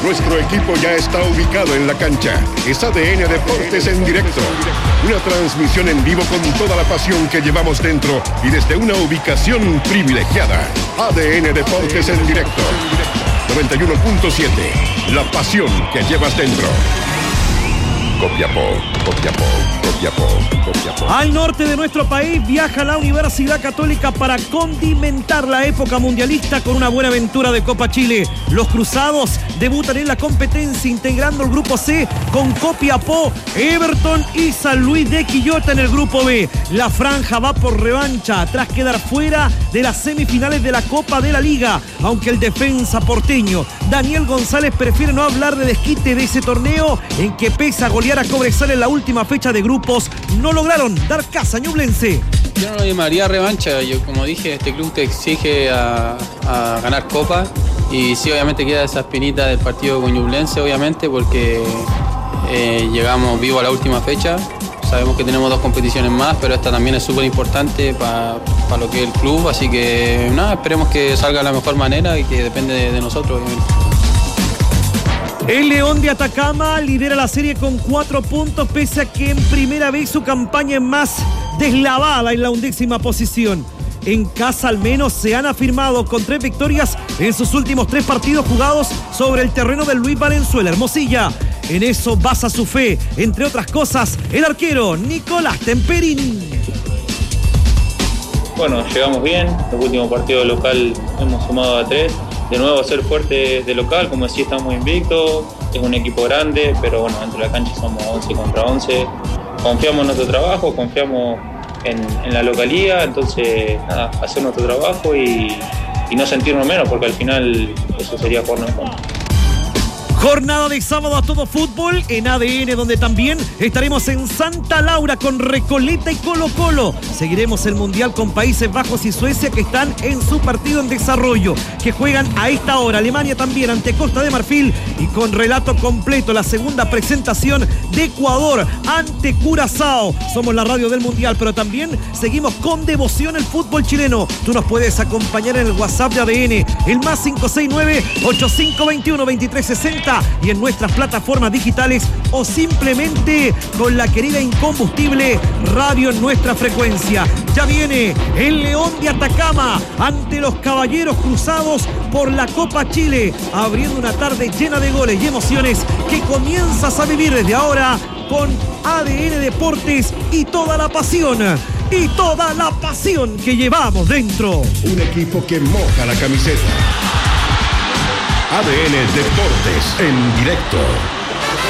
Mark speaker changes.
Speaker 1: Nuestro equipo ya está ubicado en la cancha. Es ADN Deportes en directo. Una transmisión en vivo con toda la pasión que llevamos dentro y desde una ubicación privilegiada. ADN Deportes en directo. 91.7. La pasión que llevas dentro. Copiapó, Copiapó, Copiapó, Copiapó.
Speaker 2: Al norte de nuestro país viaja la Universidad Católica para condimentar la época mundialista con una buena aventura de Copa Chile. Los cruzados debutan en la competencia integrando el grupo C con Copiapó, Everton y San Luis de Quillota en el grupo B. La franja va por revancha tras quedar fuera de las semifinales de la Copa de la Liga, aunque el defensa porteño Daniel González prefiere no hablar de desquite de ese torneo en que pese a golear a Cobresal en la última fecha de grupos, no lograron dar casa a Ñublense.
Speaker 3: Yo no lo llamaría revancha. Yo, como dije, este club te exige a ganar Copa y sí, obviamente queda esa espinita del partido con Ñublense, obviamente, porque llegamos vivos a la última fecha. Sabemos que tenemos 2 competiciones más, pero esta también es súper importante para lo que es el club, así que nada, esperemos que salga de la mejor manera y que depende de nosotros, obviamente.
Speaker 2: El León de Atacama lidera la serie con 4 puntos, pese a que en primera vez su campaña es más deslavada en la 11ª posición. En casa al menos se han afirmado con 3 victorias en sus últimos 3 partidos jugados sobre el terreno del Luis Valenzuela Hermosilla. En eso basa su fe, entre otras cosas, el arquero Nicolás Temperini.
Speaker 4: Bueno, llegamos bien, el último partido local hemos sumado a 3. De nuevo ser fuerte de local, como decía, estamos invictos, es un equipo grande, pero bueno, dentro de la cancha somos 11 contra 11. Confiamos en nuestro trabajo, confiamos en la localía, entonces nada, hacer nuestro trabajo y no sentirnos menos, porque al final eso sería jugarnos en contra.
Speaker 2: Jornada de sábado a todo fútbol en ADN, donde también estaremos en Santa Laura con Recoleta y Colo-Colo. Seguiremos el Mundial con Países Bajos y Suecia, que están en su partido en desarrollo, que juegan a esta hora. Alemania también ante Costa de Marfil, y con relato completo la segunda presentación de Ecuador ante Curazao. Somos la radio del Mundial, pero también seguimos con devoción el fútbol chileno. Tú nos puedes acompañar en el WhatsApp de ADN, el más 569-8521-2360, y en nuestras plataformas digitales, o simplemente con la querida incombustible radio en nuestra frecuencia. Ya viene el León de Atacama ante los Caballeros Cruzados por la Copa Chile, abriendo una tarde llena de goles y emociones que comienzas a vivir desde ahora con ADN Deportes y toda la pasión que llevamos dentro.
Speaker 1: Un equipo que moja la camiseta. ADN Deportes en directo.